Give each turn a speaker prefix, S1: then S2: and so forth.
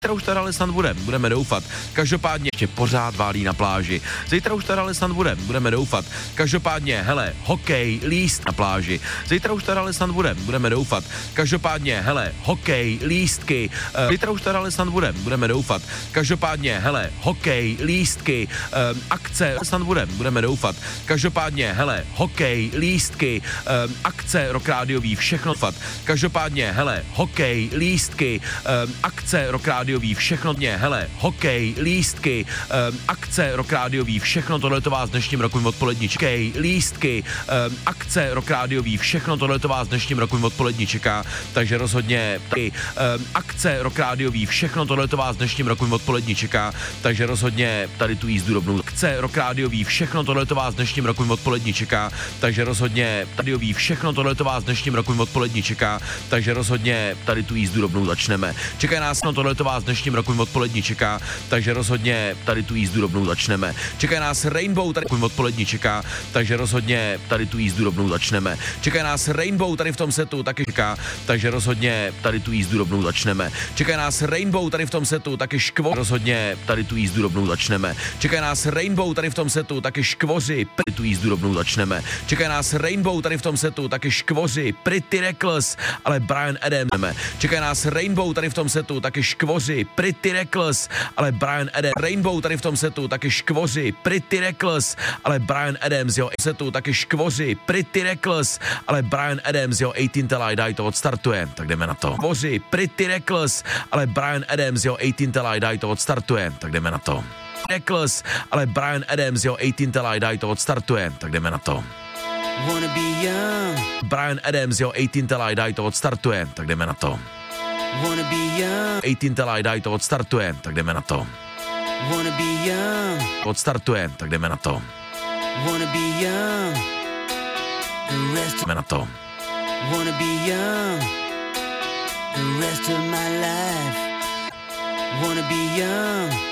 S1: Zítra už teda snad budeme doufat. Každopádně ještě pořád válí na pláži. Zítra už teda snad budeme doufat. Každopádně, hele, hokej, líst na pláži. Zítra už teda snad budeme doufat. Každopádně, hele, hokej, lístky. Zítra už teda snad budeme doufat. Každopádně, hele, hokej, lístky, akce, snad budeme doufat. Každopádně, hele, hokej, lístky, akce Rock Rádiový, všechno fat. Každopádně, hele, hokej, lístky, akce Rock Rádiový, všechno dně, hele, hokej, lístky, akce Rock Rádiový, všechno tohle to vás dnešním rokovým odpolední čeká. Lístky, akce Rock Rádiový, všechno tohle to vás dnešním rokovým odpolední čeká, takže rozhodně akce Rock Rádiový, všechno tohle to vás dnešním rokovým odpolední čeká, takže rozhodně tady tu jízdu rovnou. Akce Rock Rádiový, všechno tohle to vás dnešním rokovým odpolední čeká, takže rozhodně Rádiový, všechno tohle to vás dnešním rokovým odpolední čeká, takže rozhodně tady tu jízdu rovnou začneme. Čeká nás, no tohle to vás dnešním rokovým odpolední čeká, takže rozhodně tady tu jízdu rovnou začneme. Čeká nás Rainbow, tady rokovým odpolední čeká, takže rozhodně tady tu jízdu rovnou začneme. Čeká nás Rainbow tady v tom setu taky čeká, takže rozhodně tady tu jízdu rovnou začneme. Čeká nás Rainbow tady v tom setu taky rozhodně tady tu jízdu rovnou začneme. Čeká nás Rainbow tady v tom setu taky škvoři, tu jízdu rovnou začneme. Čeká nás Rainbow tady v tom setu taky škvoři, Pretty Reckless, ale Bryan Adams. Čeká nás Rainbow tady v tom setu taky škvoři, Pretty Reckless, ale Bryan Adams. Rainbow tady v tom setu taky škvoři, Pretty Reckless, ale Bryan Adams, jo. Setu taky škvoři, Pretty Reckless, ale Bryan Adams, jo. 18 Till I Die to odstartuje, tak jdeme na to. Škvoři, Pretty Reckless, ale Bryan Adams, jo. 18 Till I Die to odstartuje, tak jdeme na to. Reckless, ale Bryan Adams, jo. 18 Till I Die to odstartuje, tak jdeme na to. Bryan Adams, jo. 18 Till I Die to odstartuje, tak jdeme na to. 18 Till I Die to odstartuje, tak jdeme na to. Odstartuje, tak jdeme na to. Jdeme na to.
S2: The rest of my life, wanna be young.